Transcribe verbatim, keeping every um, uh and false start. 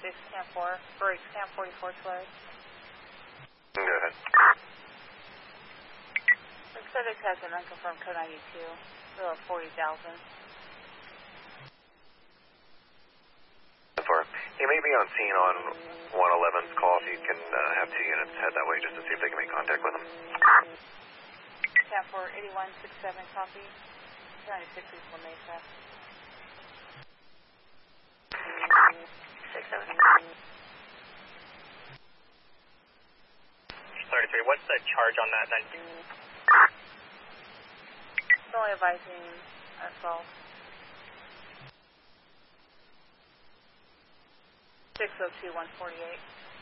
six, Camp four, break Camp forty-four, close. Go ahead. Looks like it has an unconfirmed code ninety-two, below forty thousand. He may be on scene on one eleven's call, if you can uh, have two units head that way just to see if they can make contact with him. Camp four, eighty-one sixty-seven, copy. two ninety-six, East La Mesa. six seven. thirty-three, what's the charge on that then? It's only advising assault. six oh two, one forty-eight.